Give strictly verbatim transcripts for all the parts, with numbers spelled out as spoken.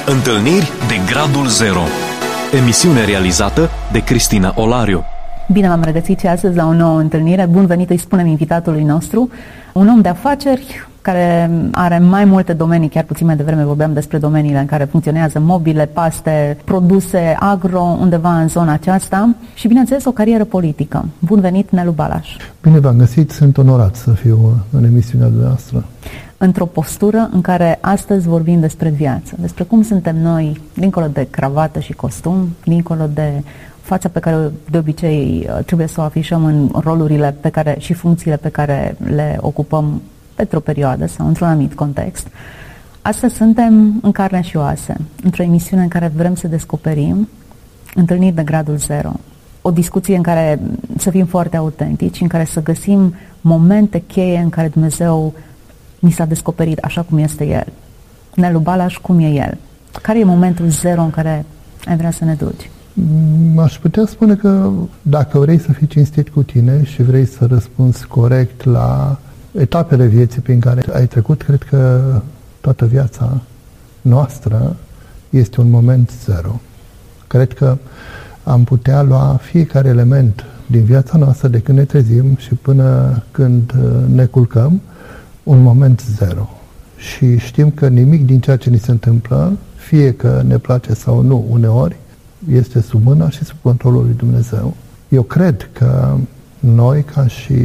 Întâlniri de Gradul Zero. Emisiune realizată de Cristina Olariu. Bine v-am regăsit și astăzi la o nouă întâlnire. Bun venit, îi spunem invitatului nostru, un om de afaceri care are mai multe domenii, chiar puțin mai devreme vorbeam despre domeniile în care funcționează: mobile, paste, produse, agro, undeva în zona aceasta și, bineînțeles, o carieră politică. Bun venit, Nelu Balaș. Bine v-am găsit, sunt onorat să fiu în emisiunea dumneavoastră. Într-o postură în care astăzi vorbim despre viață, despre cum suntem noi, dincolo de cravată și costum, dincolo de fața pe care de obicei trebuie să o afișăm în rolurile pe care și funcțiile pe care le ocupăm pentru o perioadă sau într-un anumit context. Astăzi suntem în carne și oase, într-o emisiune în care vrem să descoperim întâlniri de Gradul Zero, o discuție în care să fim foarte autentici, în care să găsim momente cheie în care Dumnezeu ni s-a descoperit așa cum este El. Nelu Balaș, cum e El? Care e momentul zero în care ai vrea să ne duci? Aș putea spune că dacă vrei să fii cinstit cu tine și vrei să răspunzi corect la etapele vieții prin care ai trecut, cred că toată viața noastră este un moment zero. Cred că am putea lua fiecare element din viața noastră de când ne trezim și până când ne culcăm, un moment zero. Și știm că nimic din ceea ce ni se întâmplă, fie că ne place sau nu uneori, este sub mâna și sub controlul lui Dumnezeu. Eu cred că noi, ca și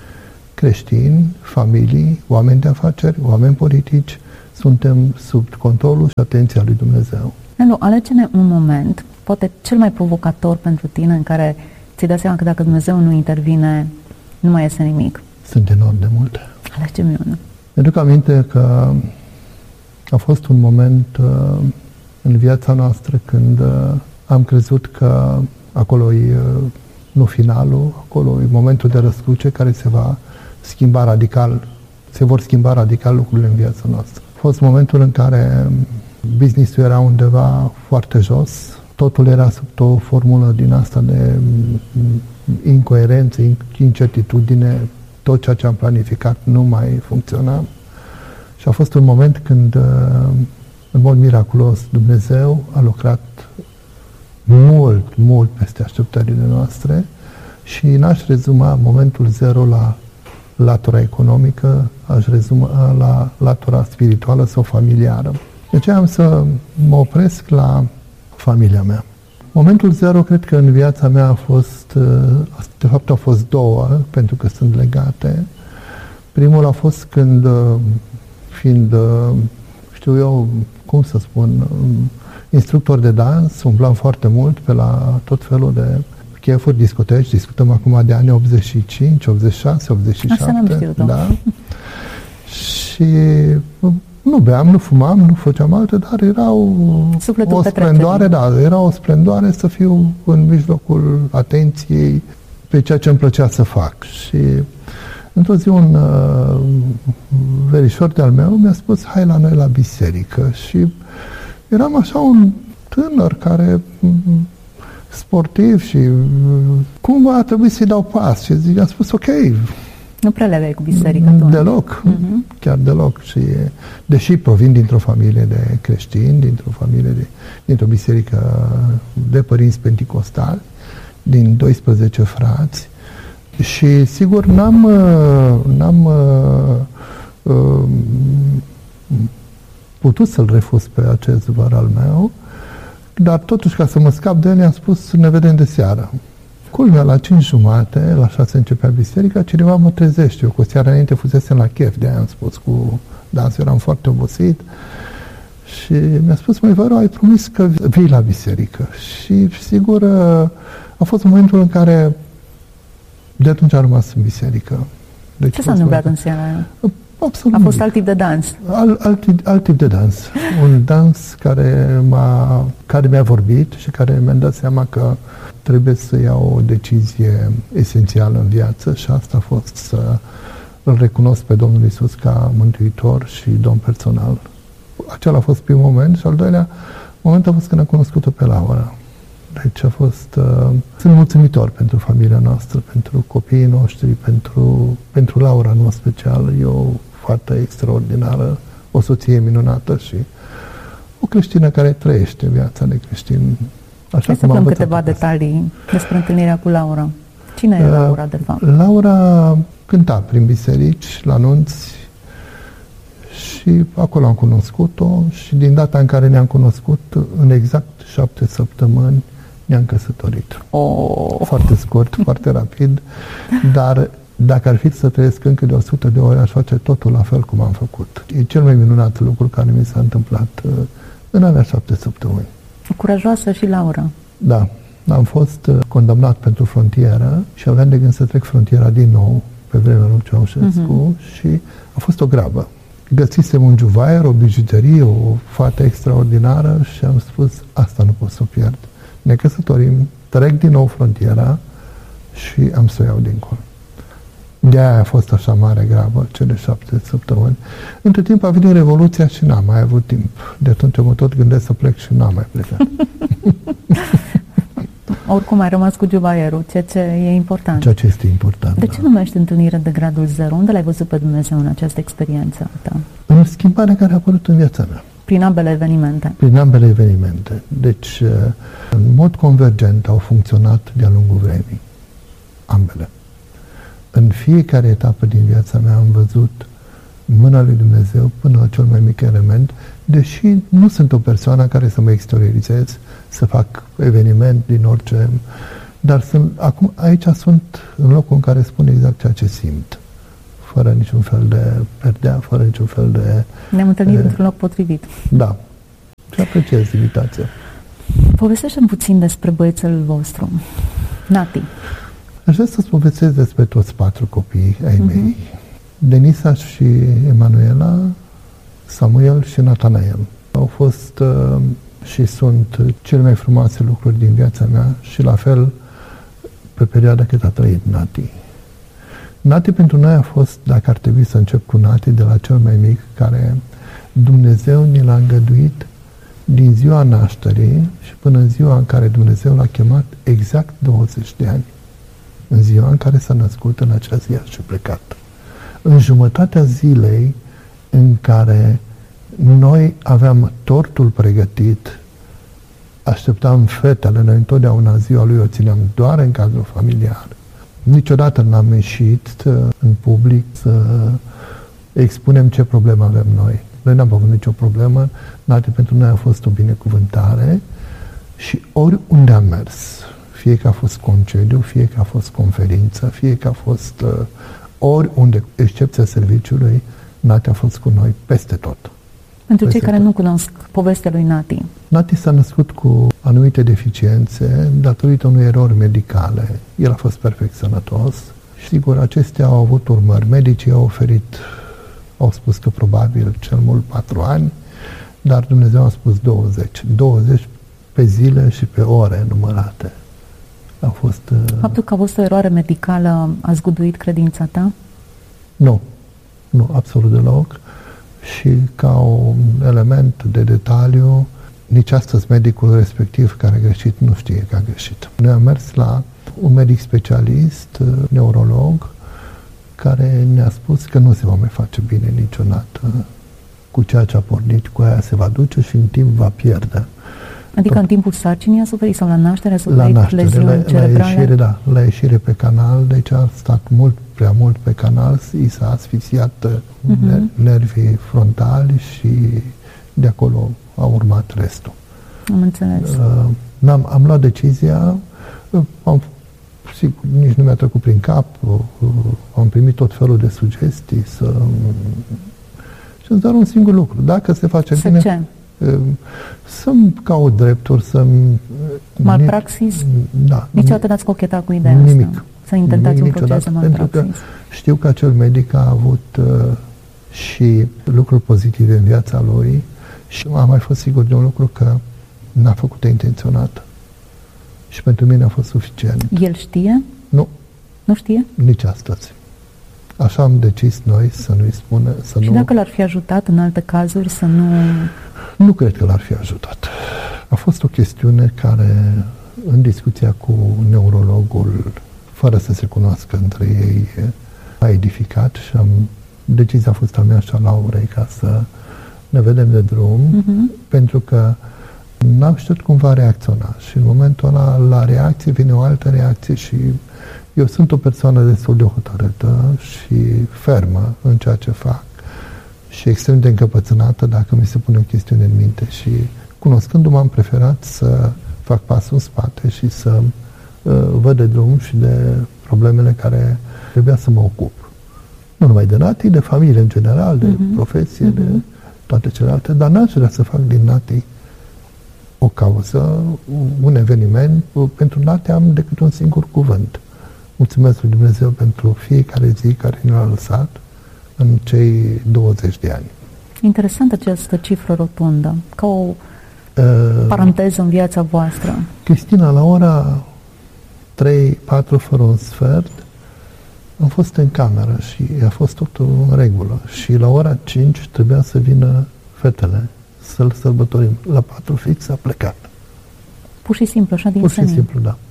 creștini, familii, oameni de afaceri, oameni politici, suntem sub controlul și atenția lui Dumnezeu. Nelu, alege-ne un moment, poate cel mai provocator pentru tine, în care ți-ai dat seama că dacă Dumnezeu nu intervine, nu mai iese nimic. Sunt enorm de multe. Alege-mi unul. Mi-aduc aminte că a fost un moment uh, în viața noastră când uh, am crezut că acolo e uh, nu finalul, acolo e momentul de răscruce care se va schimba radical, se vor schimba radical lucrurile în viața noastră. A fost momentul în care business-ul era undeva foarte jos, totul era sub o formulă din asta de incoerență, incertitudine, tot ceea ce am planificat nu mai funcționa. Și a fost un moment când, în mod miraculos, Dumnezeu a lucrat mult, mult peste așteptările noastre și n-aș rezuma momentul zero la latura economică, aș rezuma la latura spirituală sau familiară. De aceea am să mă opresc la familia mea. Momentul zero, cred că în viața mea a fost, de fapt au fost două, pentru că sunt legate. Primul a fost când, fiind, știu eu, cum să spun, instructor de dans, umblam foarte mult pe la tot felul de chefuri, discoteci, discutăm acum de anii optzeci și cinci, optzeci și șase, optzeci și șapte. Asta n-am știut-o. Da? Și nu beam, nu fumam, nu făceam alte, dar era o, o splendoare, da, era o splendoare să fiu în mijlocul atenției pe ceea ce îmi plăcea să fac. Și într-o zi un uh, verișor de-al meu mi-a spus: hai la noi la biserică. Și eram așa un tânăr care sportiv și cumva a trebuit să-i dau pas. Și i-am spus: ok. Nu prea le aveai cu biserica atunci? Deloc, uh-huh. Chiar deloc. Și deși provin dintr-o familie de creștini, dintr-o familie de, dintr-o biserică de părinți penticostali, din doisprezece frați, și sigur n-am, n-am uh, uh, putut să-l refuz pe acest văr al meu, dar totuși, ca să mă scap de el, i-am spus: ne vedem de seară. Culmea, la cinci jumate, la șase începea biserica, cineva mă trezește. Eu cu o seară înainte fusesem la chef, de-aia am spus cu dansul, eram foarte obosit. Și mi-a spus: măi, vă rog, ai promis că vii la biserică. Și sigur, a fost momentul în care de atunci am rămas în biserică. Deci ce s-a întâmplat în seara aia? Absolut. A fost alt tip de dans. Al, alt, alt tip de dans. Un dans care, m-a, care mi-a vorbit și care mi-a dat seama că trebuie să iau o decizie esențială în viață și asta a fost să îl recunosc pe Domnul Iisus ca mântuitor și domn personal. Acela a fost primul moment și al doilea moment a fost când am cunoscut-o pe Laura. Deci a fost... Uh, sunt mulțumitor pentru familia noastră, pentru copiii noștri, pentru, pentru Laura, în mod special. E o fată extraordinară, o soție minunată și o creștină care trăiește viața de creștin. Așa Hai să aflăm câteva detalii despre întâlnirea cu Laura. Cine e Laura, de fapt? Laura cânta prin biserici, la nunți, și acolo am cunoscut-o și din data în care ne-am cunoscut, în exact șapte săptămâni, ne-am căsătorit. Oh. Foarte scurt, foarte rapid, dar dacă ar fi să trăiesc încă de o sută de ori, aș face totul la fel cum am făcut. E cel mai minunat lucru care mi s-a întâmplat în alea șapte săptămâni. Curajoasă și Laura. Da. Am fost condamnat pentru frontieră și aveam de gând să trec frontiera din nou pe vremea lui Ceaușescu uh-huh. și a fost o grabă. Găsisem un juvaier, o bijuterie, o fată extraordinară și am spus, asta nu pot să o pierd. Ne căsătorim, trec din nou frontiera și am să o iau dincolo. De-aia a fost așa mare grabă, cele șapte săptămâni. Între timp a venit Revoluția și n-am mai avut timp. De atunci mă tot gândesc să plec și n-am mai plecat. Oricum ai rămas cu juvaierul, ceea ce e important. Ceea ce este important, De da. ce numești întâlnire de gradul zero? Unde l-ai văzut pe Dumnezeu în această experiență ta? În schimbarea care a apărut în viața mea. Prin ambele evenimente. Prin ambele evenimente. Deci, în mod convergent au funcționat de-a lungul vremii. Ambele. În fiecare etapă din viața mea am văzut mâna lui Dumnezeu până la cel mai mic element, deși nu sunt o persoană care să mă exteriorizez, să fac eveniment din orice, dar sunt, acum aici sunt în locul în care spun exact ceea ce simt, fără niciun fel de perdea, fără niciun fel de... Ne-am întâlnit e, într-un loc potrivit. Da. Și apreciez invitația. Povestește-mi puțin despre băiețelul vostru, Nati. Aș vrea să-ți povestesc despre toți patru copii ai uh-huh. mei. Denisa și Emanuela, Samuel și Natanael. Au fost uh, și sunt cele mai frumoase lucruri din viața mea și la fel pe perioada cât a trăit Nati. Nati pentru noi a fost, dacă ar trebui să încep cu Nati, de la cel mai mic, care Dumnezeu ni l-a îngăduit din ziua nașterii și până în ziua în care Dumnezeu l-a chemat, exact douăzeci de ani. În ziua în care s-a născut, în acea zi și plecat. În jumătatea zilei în care noi aveam tortul pregătit, așteptam fetele, noi întotdeauna ziua lui o țineam doar în cadrul familiar. Niciodată n-am ieșit în public să expunem ce problemă avem noi. Noi n-am avut nicio problemă, Nati pentru noi a fost o binecuvântare și oriunde am mers, fie că a fost concediu, fie că a fost conferință, fie că a fost uh, oriunde, excepția serviciului, Nati a fost cu noi peste tot. Pentru peste cei care tot. nu cunosc povestea lui Nati. Nati s-a născut cu anumite deficiențe datorită unui erori medicale. El a fost perfect sănătos. Sigur, acestea au avut urmări. Medicii au oferit, au spus că probabil cel mult patru ani, dar Dumnezeu a spus douăzeci. douăzeci pe zile și pe ore numărate. A fost... Uh... Faptul că a fost o eroare medicală a zguduit credința ta? Nu. Nu, absolut deloc. Și ca un element de detaliu, nici astăzi medicul respectiv care a greșit nu știe că a greșit. Noi am mers la un medic specialist, neurolog, care ne-a spus că nu se va mai face bine niciodată. Cu ceea ce a pornit, cu aia se va duce și în timp va pierde. Adică Tot. în timpul sarcinii a suferit sau la naștere a suferit la naștere, leziuni la, cerebrale? La ieșire, da, la ieșire pe canal, deci a stat mult, prea mult pe canal, i s-a asfixiat uh-huh. nervii frontali și de acolo a urmat restul. Am înțeles. Uh, am am luat decizia, uh, am, sigur, nici nu mi-a trecut prin cap, uh, uh, am primit tot felul de sugestii să... Uh, și îți doar un singur lucru, dacă se face să bine... Ce? Să-mi caut drepturi, să-mi... Malpraxis? Da. Niciodată n-ați cochetat cu ideea nimic. asta? Să intentați un proces de malpraxis? Pentru că știu că acel medic a avut uh, și lucruri pozitive în viața lui și am mai fost sigur de un lucru că n-a făcut-o intenționat. Și pentru mine a fost suficient. El știe? Nu. Nu știe? Nici astăzi. Așa am decis noi să nu-i spună, să și nu... dacă l-ar fi ajutat în alte cazuri să nu... Nu cred că l-ar fi ajutat. A fost o chestiune care, în discuția cu neurologul, fără să se cunoască între ei, a edificat și am, decizia a fost a mea și a Laurei ca să ne vedem de drum, uh-huh. pentru că n-am știut cum va reacționa. Și în momentul ăla, la reacție, vine o altă reacție și eu sunt o persoană destul de hotărâtă și fermă în ceea ce fac și extrem de încăpățânată dacă mi se pune o chestiune în minte. Și cunoscându-mă, am preferat să fac pasul în spate și să uh, văd de drum și de problemele care trebuia să mă ocup. Nu numai de Nati, de familie în general, de uh-huh. profesie, uh-huh. de toate celelalte, dar n-aș vrea să fac din Nati o cauză, un eveniment. Pentru Nati am decât un singur cuvânt. Mulțumesc lui Dumnezeu pentru fiecare zi care ne-a lăsat în cei douăzeci de ani. Interesantă această cifră rotundă, ca o uh, paranteză în viața voastră. Cristina, la ora trei patru fără un sfert, am fost în cameră și a fost totul în regulă. Și la ora cinci trebuia să vină fetele să-l sărbătorim. La patru fix a plecat. Pur și simplu, așa din Pur și senin. simplu, da.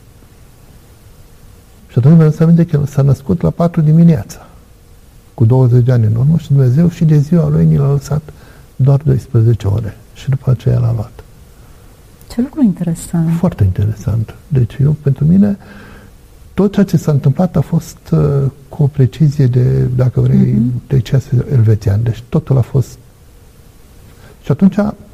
Și atunci mi-am să aminte că el s-a născut la patru dimineața, cu douăzeci de ani în urmă, și Dumnezeu și de ziua lui ni l-a lăsat doar doisprezece ore. Și după aceea l-a luat. Ce lucru interesant. Foarte interesant. Deci eu, pentru mine, tot ceea ce s-a întâmplat a fost uh, cu o precizie de, dacă vrei, uh-huh. de ceas elvețian. Deci totul a fost... Și atunci,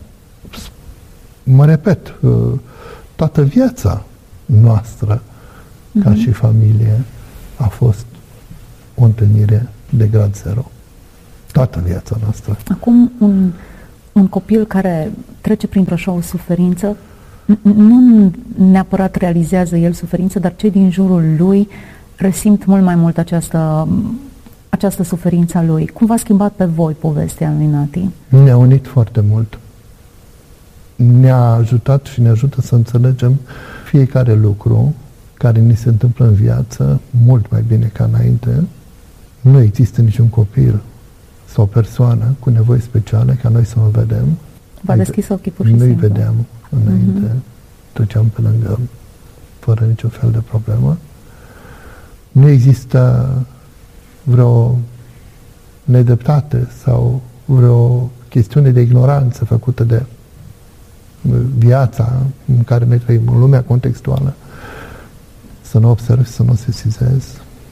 mă repet, uh, toată viața noastră, uh-huh. ca și familie, a fost o întâlnire de grad zero. Toată viața noastră. Acum, un, un copil care trece printr-o așa o suferință, nu neapărat realizează el suferință, dar cei din jurul lui resimt mult mai mult această, această suferință a lui. Cum v-a schimbat pe voi povestea lui Nati? Ne-a unit foarte mult. Ne-a ajutat și ne ajută să înțelegem fiecare lucru care ni se întâmplă în viață mult mai bine ca înainte. Nu există niciun copil sau o persoană cu nevoi speciale ca noi să o vedem. V-a deschis ochii pur și Nu-i simplu. vedeam înainte, uh-huh. treceam pe lângă fără niciun fel de problemă. Nu există vreo nedreptate sau vreo chestiune de ignoranță făcută de viața în care noi trăim, în lumea contextuală, să nu observi, să nu sesizezi.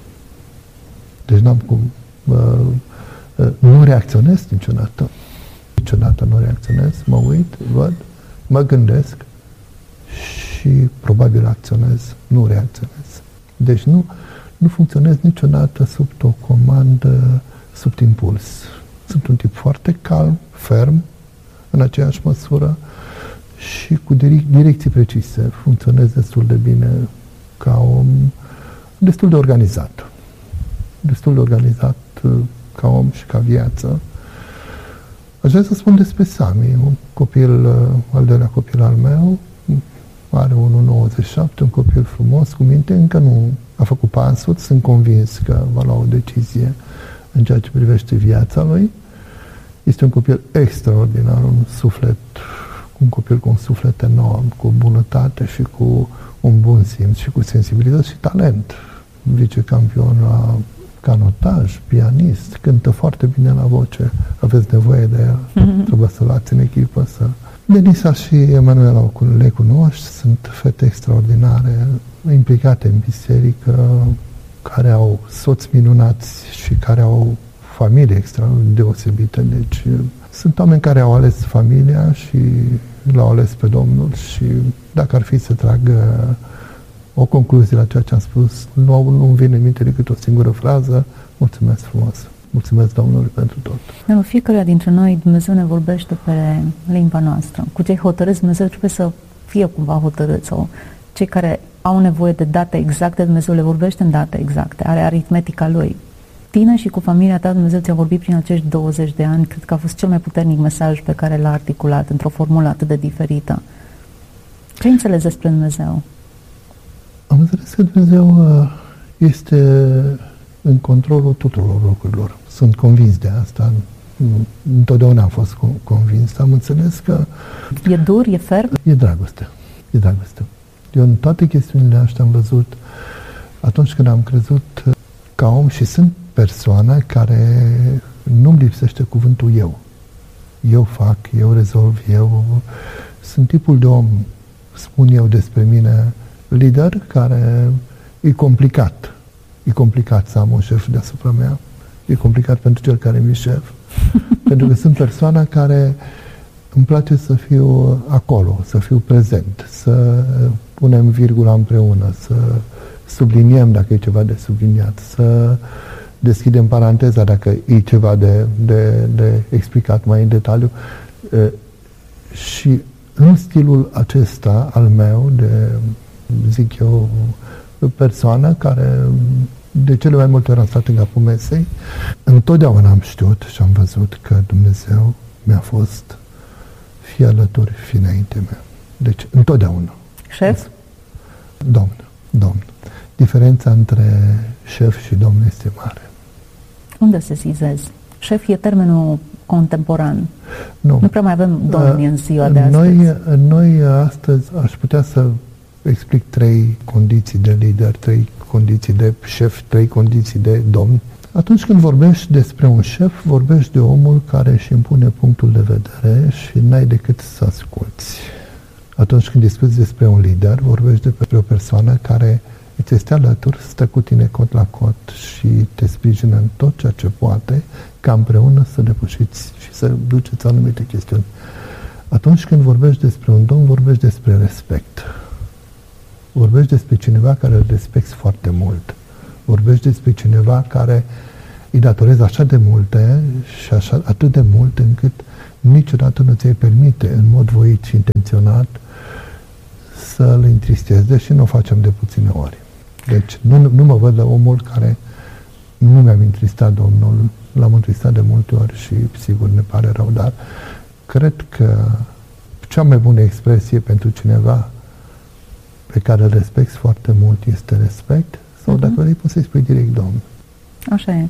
Deci n-am cum... Uh, uh, nu reacționez niciodată. Niciodată nu reacționez, mă uit, văd, mă gândesc și probabil acționez, nu reacționez. Deci nu, nu funcționez niciodată sub o comandă, sub impuls. Sunt un tip foarte calm, ferm, în aceeași măsură și cu direcții precise. Funcționez destul de bine ca om, destul de organizat. Destul de organizat ca om și ca viață. Aș vrea să spun despre Sami, un copil, al doilea copil al meu, are unu virgulă nouăzeci și șapte, un copil frumos, cu minte, încă nu a făcut pasul, sunt convins că va lua o decizie în ceea ce privește viața lui. Este un copil extraordinar, un suflet, un copil cu un suflet enorm, cu bunătate și cu un bun simț și cu sensibilitate și talent. Vicecampion la canotaj, pianist, cântă foarte bine la voce, aveți nevoie de el, mm-hmm. trebuie să-l luați în echipă. Să... Denisa și Emanuela le cunoști, sunt fete extraordinare, implicate în biserică, care au soți minunați și care au familie extra deosebită. Deci sunt oameni care au ales familia și l-au ales pe Domnul și dacă ar fi să tragă o concluzie la ceea ce am spus, nu, nu-mi vine în minte decât o singură frază: mulțumesc frumos, mulțumesc Domnului pentru tot. În fiecare dintre noi Dumnezeu ne vorbește pe limba noastră. Cu cei hotărâți, Dumnezeu trebuie să fie cumva hotărât, sau cei care au nevoie de date exacte, Dumnezeu le vorbește în date exacte, are aritmetica Lui. Tine și cu familia ta Dumnezeu ți-a vorbit prin acești douăzeci de ani, cred că a fost cel mai puternic mesaj pe care l-a articulat într-o formulă atât de diferită. Ce înțelegi despre Dumnezeu? Am înțeles că Dumnezeu este în controlul tuturor lucrurilor. Sunt convins de asta. Întotdeauna am fost convins. Am înțeles că... E dur, e ferm? E dragoste. E dragoste. Eu în toate chestiunile astea am văzut, atunci când am crezut ca om, și sunt persoană care nu-mi lipsește cuvântul eu. eu fac, eu rezolv, eu sunt tipul de om, spun eu despre mine, lider care e complicat. E complicat să am un șef deasupra mea. E complicat pentru cel care mi-e șef. Pentru că sunt persoana care îmi place să fiu acolo, să fiu prezent, să punem virgula împreună, să subliniem dacă e ceva de subliniat, să deschidem paranteza dacă e ceva de, de, de explicat mai în detaliu. Și în stilul acesta al meu, de, zic eu, persoană care de cele mai multe ori am stat în capul mesei, întotdeauna am știut și am văzut că Dumnezeu mi-a fost fie alături, fie înainte mea. Deci, întotdeauna. Șef? Domn, domn. Diferența între șef și domn este mare. Unde se sizezi? Șef e termenul contemporan. Nu. Nu prea mai avem domni în ziua de astăzi. Noi, noi astăzi aș putea să explic trei condiții de lider, trei condiții de șef, trei condiții de domn. Atunci când vorbești despre un șef, vorbești de omul care își impune punctul de vedere și n-ai decât să asculți. Atunci când discuți despre un lider, vorbești despre o persoană care îți este alături, stă cu tine cot la cot și te sprijină în tot ceea ce poate, ca împreună să depășiți și să duceți anumite chestiuni. Atunci când vorbești despre un domn, vorbești despre respect. Vorbești despre cineva care îl respecti foarte mult. Vorbești despre cineva care îi datorezi așa de multe și așa, atât de mult încât niciodată nu ți-ai permite în mod voit și intenționat să îl întristezi, deși nu o facem de puține ori. Deci nu, nu mă văd la omul care nu mi-am întristat Domnul, l-am întristat de multe ori și sigur ne pare rău, dar cred că cea mai bună expresie pentru cineva pe care îl respecti foarte mult este respect, sau uh-huh. dacă vrei poți să-i spui direct Domn. Așa e.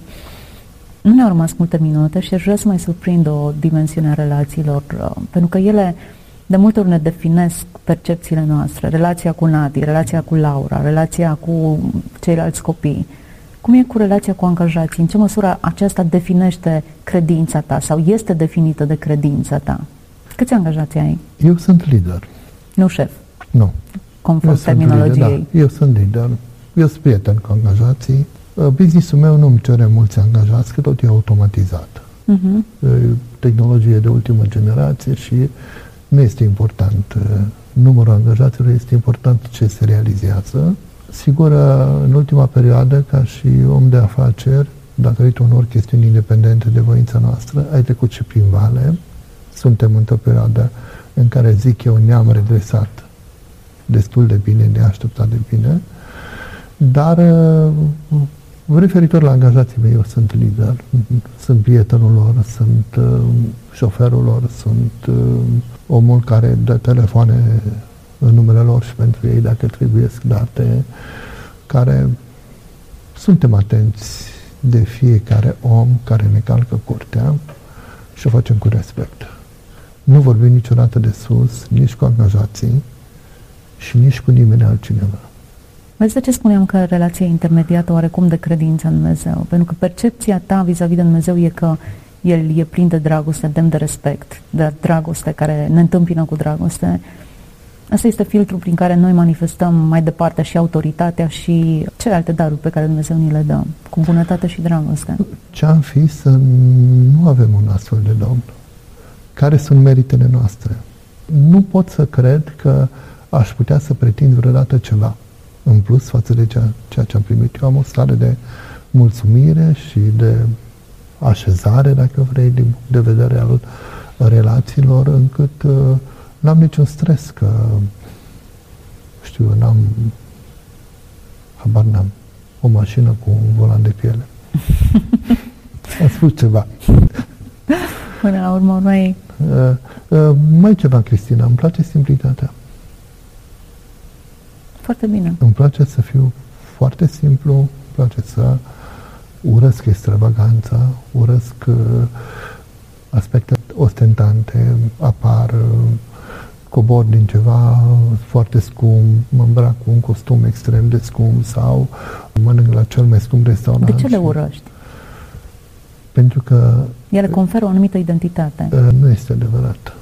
Nu ne-au rămas multe minute și aș vrea să mai surprind o dimensiune a relațiilor, pentru că ele de multe ori ne definesc percepțiile noastre, relația cu Nadi, relația cu Laura, relația cu ceilalți copii. Cum e cu relația cu angajații? În ce măsură aceasta definește credința ta sau este definită de credința ta? Câți angajați ai? Eu sunt lider. Nu șef? Nu. Conform terminologiei. Lider, da. Eu sunt lider. Eu sunt prieten cu angajații. Business-ul meu nu îmi cere mulți angajați, că tot e automatizat. Uh-huh. Tehnologie de ultimă generație și nu este important numărul angajaților, este important ce se realizează. Sigur, în ultima perioadă, ca și om de afaceri, datorită unor chestiuni independente de voința noastră, ai trecut și prin vale. Suntem într-o perioadă în care, zic eu, ne-am redresat destul de bine, neașteptat de bine, dar referitor la angajații mei, eu sunt lider, sunt prietenul lor, sunt uh, șoferul lor, sunt uh, omul care dă telefoane în numele lor și pentru ei dacă trebuie date, care suntem atenți de fiecare om care ne calcă curtea și o facem cu respect. Nu vorbim niciodată de sus, nici cu angajații și nici cu nimeni altcineva. Vezi de ce spuneam că relația e intermediată oarecum de credință în Dumnezeu? Pentru că percepția ta vis-a-vis de Dumnezeu e că El e plin de dragoste, demn de respect, de dragoste care ne întâmpină cu dragoste. Asta este filtrul prin care noi manifestăm mai departe și autoritatea și celelalte daruri pe care Dumnezeu ni le dă, cu bunătate și dragoste. Ce-am fi să nu avem un astfel de Domn? Care sunt meritele noastre? Nu pot să cred că aș putea să pretind vreodată ceva în plus față de ceea, ceea ce am primit. Eu am o stare de mulțumire și de așezare, dacă vrei, din punct de vedere al relațiilor, încât uh, n-am niciun stres, că știu, n-am habar n-am o mașină cu un volan de piele. Am spus ceva. Până la urmă, mai... Uh, uh, mai ceva, Cristina, îmi place simplitatea. Foarte bine. Îmi place să fiu foarte simplu, îmi place să urăsc extravaganța, urăsc uh, aspecte ostentante, apar, uh, cobor din ceva foarte scump, mă îmbrac cu un costum extrem de scump sau mănânc la cel mai scump restaurant. De ce le urăști? Pentru că... Ele conferă o anumită identitate. Nu este adevărat.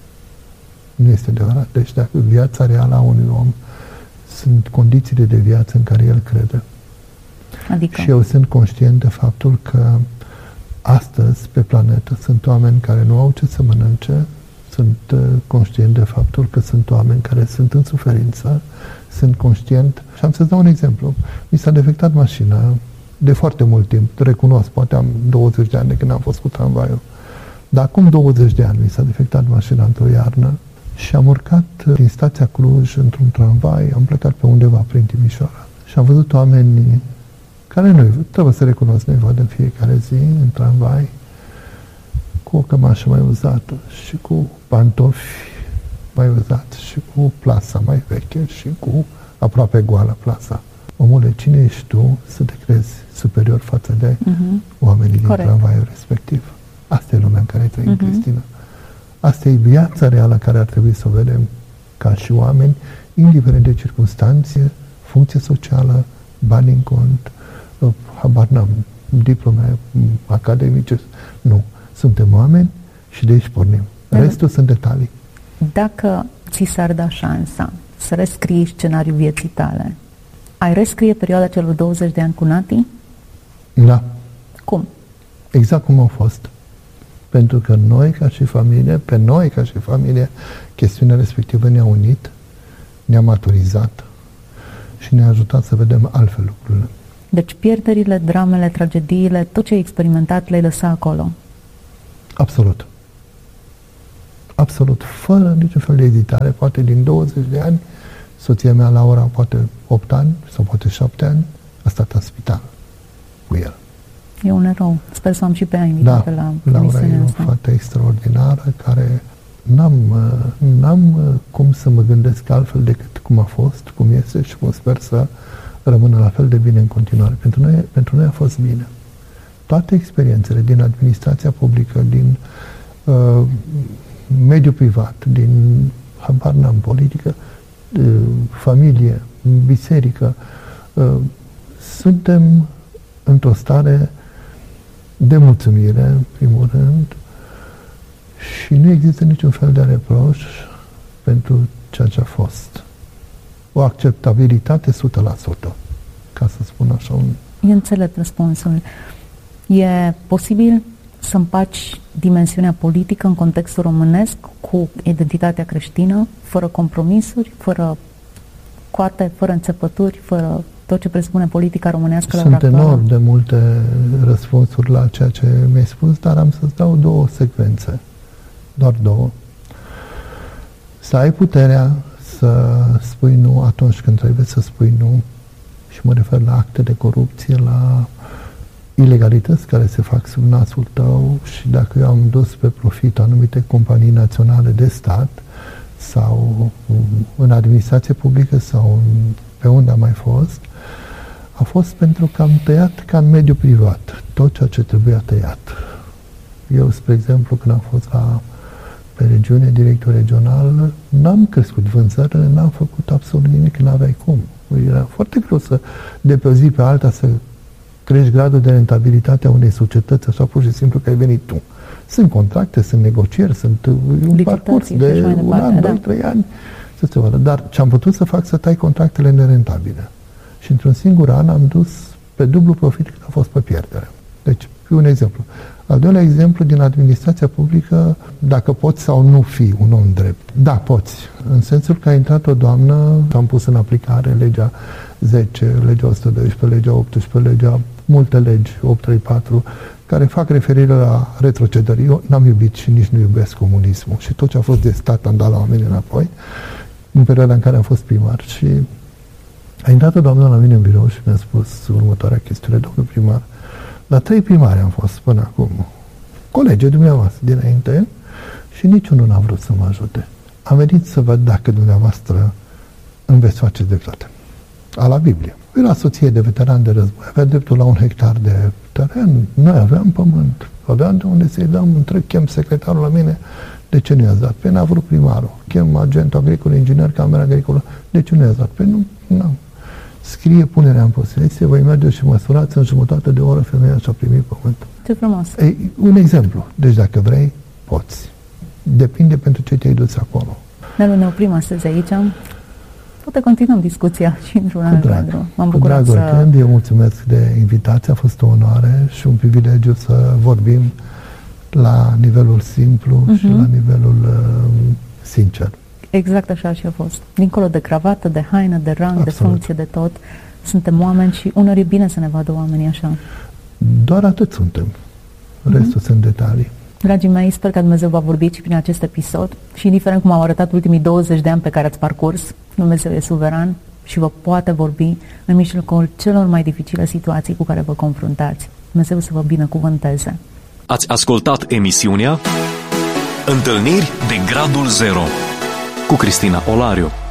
Nu este adevărat. Deci dacă viața reală a unui om sunt condițiile de viață în care el crede. Adică? Și eu sunt conștient de faptul că astăzi, pe planetă, sunt oameni care nu au ce să mănânce, sunt uh, conștient de faptul că sunt oameni care sunt în suferință, sunt conștient. Și am să-ți dau un exemplu. Mi s-a defectat mașina de foarte mult timp, recunosc, poate am douăzeci de ani de când am fost cu tramvaiul. Dar acum douăzeci de ani mi s-a defectat mașina într-o iarnă și am urcat din stația Cluj într-un tramvai, am plecat pe undeva prin Timișoara. Și am văzut oameni care nu trebuie să recunosc, nu-i văd în fiecare zi în tramvai, cu o cămașă mai uzată și cu pantofi mai uzați și cu plasa mai veche și cu aproape goală plasa. Omule, cine ești tu să te crezi superior față de uh-huh. oamenii din Corect. tramvaiul respectiv? Asta e lumea în care trăim, uh-huh. Cristina. Asta e viața reală care ar trebui să o vedem ca și oameni, indiferent de circunstanțe, funcție socială, bani în cont, habar n-am, diplome academice, nu. Suntem oameni și de aici pornim. Restul sunt detalii. Dacă ți s-ar da șansa să rescrii scenariul vieții tale, ai rescrie perioada celor douăzeci de ani cu Nati? Da. Cum? Exact cum au fost. Pentru că noi, ca și familie, pe noi, ca și familie, chestiunea respectivă ne-a unit, ne-a maturizat și ne-a ajutat să vedem altfel lucrurile. Deci pierderile, dramele, tragediile, tot ce ai experimentat le-ai lăsat acolo? Absolut. Absolut. Fără niciun fel de ezitare. Poate din douăzeci de ani, soția mea, Laura, poate opt ani sau poate șapte ani, a stat în spital cu el. E un erou. Sper să am și pe ea invitată da, la Laura e o fată extraordinară care n-am, n-am cum să mă gândesc altfel decât cum a fost, cum este și cum sper să rămână la fel de bine în continuare. Pentru noi, pentru noi a fost bine. Toate experiențele din administrația publică, din uh, mediul privat, din, habar n-am, politică, uh, familie, biserică, uh, suntem într-o stare de mulțumire, în primul rând, și nu există niciun fel de reproș pentru ceea ce a fost. O acceptabilitate o sută la sută, ca să spun așa. Un... E înțelept răspunsul. E posibil să împaci dimensiunea politică în contextul românesc cu identitatea creștină, fără compromisuri, fără coate, fără înțepături, fără tot ce presupune politica românească la ora actuală? Sunt enorm de multe răspunsuri la ceea ce mi-ai spus, dar am să-ți dau două secvențe. Doar două. Să ai puterea să spui nu atunci când trebuie să spui nu, și mă refer la acte de corupție, la ilegalități care se fac sub nasul tău, și dacă eu am dus pe profit anumite companii naționale de stat sau în administrație publică sau pe unde am mai fost, a fost pentru că am tăiat ca în mediul privat tot ceea ce trebuia tăiat. Eu, spre exemplu, când am fost la, pe regiune, director regional, n-am crescut vânzările, n-am făcut absolut nimic, n-aveai cum. Era foarte greu să, de pe o zi pe alta, să crești gradul de rentabilitate a unei societăți, așa pur și simplu că ai venit tu. Sunt contracte, sunt negocieri, sunt un parcurs de un an, doi, trei ani, să se vadă. Dar ce am putut să fac, să tai contractele nerentabile. Și într-un singur an am dus pe dublu profit cât a fost pe pierdere. Deci, fi un exemplu. Al doilea exemplu, din administrația publică, dacă poți sau nu fi un om drept. Da, poți. În sensul că a intrat o doamnă, am pus în aplicare legea zece, legea o sută doisprezece, legea optsprezece, legea, multe legi, opt trei patru, care fac referire la retrocedări. Eu n-am iubit și nici nu iubesc comunismul. Și tot ce a fost de stat am dat la oameni înapoi, în perioada în care am fost primar. Și a intrat o doamnă la mine în birou și mi-a spus următoarea chestiune: domnul primar, la trei primari am fost până acum, colegii dumneavoastră dinainte, și niciunul n-a vrut să mă ajute. Am venit să văd dacă dumneavoastră îmi veți face dreptate. A la Biblie. Era soție de veteran de război, avea dreptul la un hectar de teren, noi aveam pământ, aveam de unde să-i dăm, întreg, chem secretarul la mine, de ce nu i-ați dat? Pe n-a vrut primarul, chem agentul agricol, inginer, camera agricolă, de ce nu i-ați dat? Pe nu, nu. Scrie punerea în posesie, voi merge și măsurați, în jumătate de oră femeia și-a primit pământul. Ce frumos. E un exemplu. Deci dacă vrei, poți. Depinde pentru ce te-ai dus acolo. Nelu, ne oprim astăzi aici. Poate continuăm discuția și într-un alt cadru. M-am Cu bucurat dragul să... Când, eu mulțumesc de invitație, a fost o onoare și un privilegiu să vorbim la nivelul simplu uh-huh. și la nivelul uh, sincer. Exact așa și a fost. Dincolo de cravată, de haină, de rang, Absolut. de funcție, de tot, suntem oameni și uneori e bine să ne vadă oamenii așa. Doar atât suntem. Restul uh-huh. sunt detalii. Dragii mei, sper că Dumnezeu va vorbi și prin acest episod și indiferent cum au arătat ultimii douăzeci de ani pe care ați parcurs, Dumnezeu e suveran și vă poate vorbi în mijlocul celor mai dificile situații cu care vă confruntați. Dumnezeu să vă binecuvânteze. Ați ascultat emisiunea Întâlniri de Gradul Zero cu Cristina Olariu.